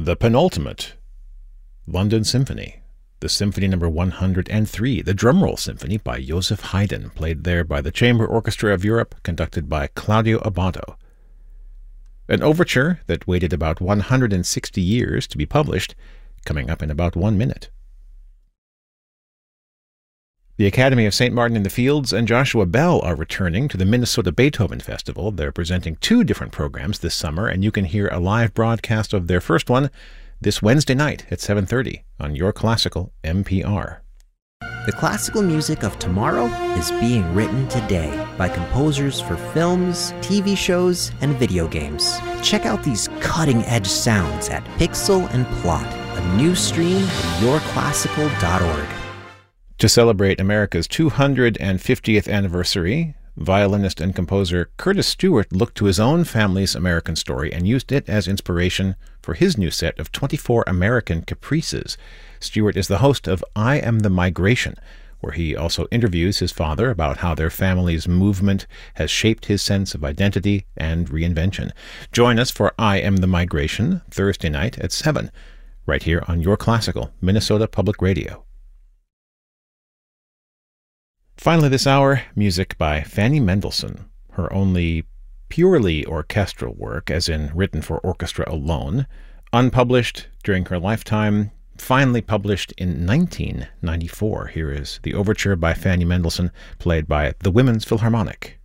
The penultimate, London Symphony, the Symphony No. 103, the Drumroll Symphony by Joseph Haydn, played there by the Chamber Orchestra of Europe, conducted by Claudio Abbado. An overture that waited about 160 years to be published, coming up in about 1 minute. The Academy of St. Martin in the Fields and Joshua Bell are returning to the Minnesota Beethoven Festival. They're presenting 2 different programs this summer, and you can hear a live broadcast of their first one this Wednesday night at 7:30 on Your Classical NPR. The classical music of tomorrow is being written today by composers for films, TV shows, and video games. Check out these cutting-edge sounds at Pixel and Plot, a new stream at yourclassical.org. To celebrate America's 250th anniversary, violinist and composer Curtis Stewart looked to his own family's American story and used it as inspiration for his new set of 24 American Caprices. Stewart is the host of I Am the Migration, where he also interviews his father about how their family's movement has shaped his sense of identity and reinvention. Join us for I Am the Migration Thursday night at 7, right here on Your Classical, Minnesota Public Radio. Finally this hour, music by Fanny Mendelssohn, her only purely orchestral work, as in written for orchestra alone, unpublished during her lifetime, finally published in 1994. Here is the overture by Fanny Mendelssohn, played by the Women's Philharmonic.